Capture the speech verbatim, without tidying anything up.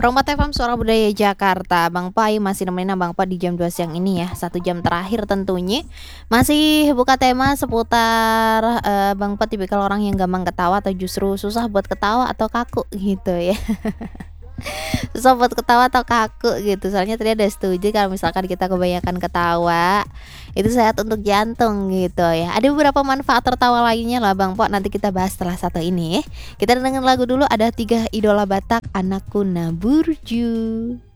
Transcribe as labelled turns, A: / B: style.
A: Perompak F M Suara Budaya Jakarta. Bang Pai masih nemenin Abang Pa di jam dua siang ini ya. Satu jam terakhir tentunya. Masih buka tema seputar eh, Bang Pa tipikal orang yang gampang ketawa atau justru susah buat ketawa atau kaku gitu ya. Susah buat ketawa atau kaku gitu. Soalnya tadi ada studi kalau misalkan kita kebanyakan ketawa itu sehat untuk jantung gitu ya. Ada beberapa manfaat tertawa lainnya lah Bang Po, nanti kita bahas setelah satu ini ya. Kita dengerin lagu dulu, ada tiga idola Batak, Anakku Naburju.